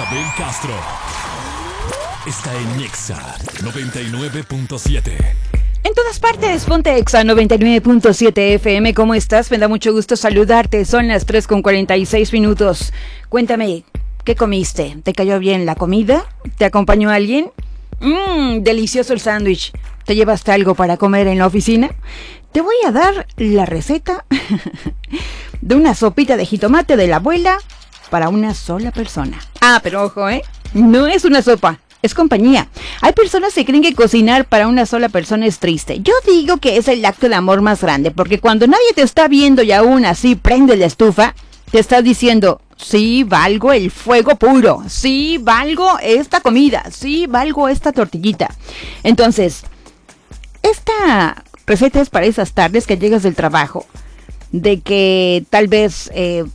Isabel Castro está en Nexa 99.7. En todas partes, ponte Exa 99.7 FM. ¿Cómo estás? Me da mucho gusto saludarte. Son las 3:46. Cuéntame, ¿qué comiste? ¿Te cayó bien la comida? ¿Te acompañó alguien? Delicioso el sándwich. ¿Te llevaste algo para comer en la oficina? Te voy a dar la receta de una sopita de jitomate de la abuela para una sola persona. Pero ojo, no es una sopa. Es compañía. Hay personas que creen que cocinar para una sola persona es triste. Yo digo que es el acto de amor más grande, porque cuando nadie te está viendo y aún así prende la estufa, te estás diciendo, sí, valgo el fuego puro, sí, valgo esta comida, sí, valgo esta tortillita. Entonces, esta receta es para esas tardes que llegas del trabajo, de que tal vez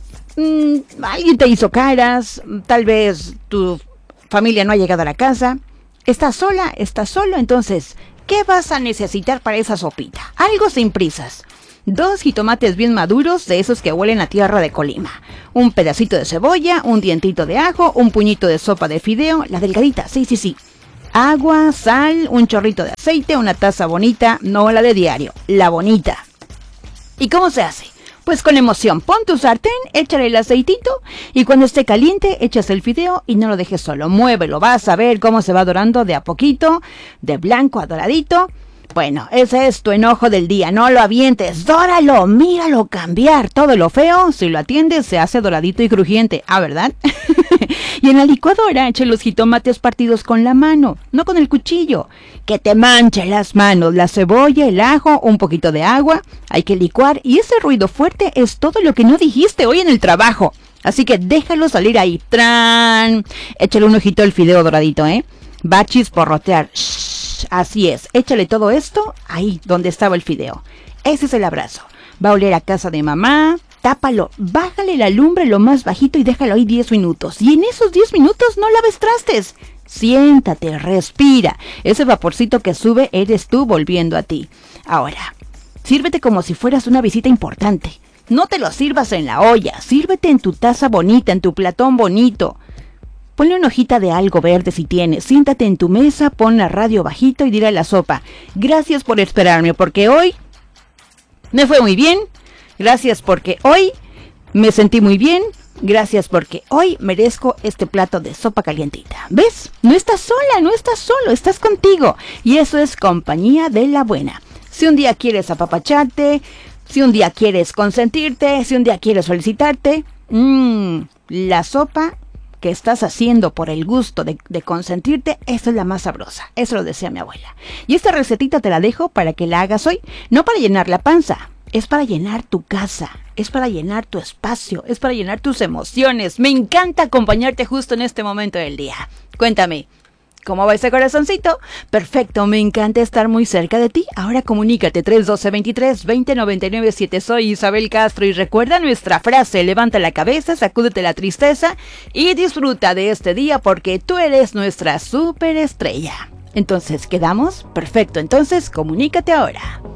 alguien te hizo caras, tal vez tu familia no ha llegado a la casa, estás sola, estás solo, entonces, ¿qué vas a necesitar para esa sopita? Algo sin prisas. 2 jitomates bien maduros, de esos que huelen a tierra de Colima. Un pedacito de cebolla, un dientito de ajo, un puñito de sopa de fideo, la delgadita, sí. Agua, sal, un chorrito de aceite, una taza bonita, no la de diario, la bonita. ¿Y cómo se hace? Pues con emoción, pon tu sartén, échale el aceitito y cuando esté caliente echas el fideo y no lo dejes solo, muévelo, vas a ver cómo se va dorando de a poquito, de blanco a doradito. Bueno, ese es tu enojo del día, no lo avientes, dóralo, míralo cambiar, todo lo feo, si lo atiendes se hace doradito y crujiente, ¿verdad? Y en la licuadora eche los jitomates partidos con la mano, no con el cuchillo, que te manche las manos, la cebolla, el ajo, un poquito de agua, hay que licuar y ese ruido fuerte es todo lo que no dijiste hoy en el trabajo, así que déjalo salir ahí, ¡tran! Échale un ojito al fideo doradito, va a chisporrotear, así es, échale todo esto ahí donde estaba el fideo. Ese es el abrazo. Va a oler a casa de mamá. Tápalo, bájale la lumbre lo más bajito y déjalo ahí 10 minutos. Y en esos 10 minutos no laves trastes. Siéntate, respira. Ese vaporcito que sube eres tú volviendo a ti. Ahora, sírvete como si fueras una visita importante. No te lo sirvas en la olla, sírvete en tu taza bonita, en tu platón bonito. Ponle una hojita de algo verde si tienes, siéntate en tu mesa, pon la radio bajito y dile a la sopa, gracias por esperarme porque hoy me fue muy bien, gracias porque hoy me sentí muy bien, gracias porque hoy merezco este plato de sopa calientita. ¿Ves? No estás sola, no estás solo, estás contigo y eso es compañía de la buena. Si un día quieres apapacharte, si un día quieres consentirte, si un día quieres felicitarte, la sopa que estás haciendo por el gusto de consentirte, esa es la más sabrosa. Eso lo decía mi abuela. Y esta recetita te la dejo para que la hagas hoy, no para llenar la panza, es para llenar tu casa, es para llenar tu espacio, es para llenar tus emociones. Me encanta acompañarte justo en este momento del día. Cuéntame, ¿cómo va ese corazoncito? Perfecto, me encanta estar muy cerca de ti. Ahora comunícate 312-23-2099-7. Soy Isabel Castro y recuerda nuestra frase, levanta la cabeza, sacúdete la tristeza y disfruta de este día porque tú eres nuestra superestrella. Entonces, ¿quedamos? Perfecto, entonces comunícate ahora.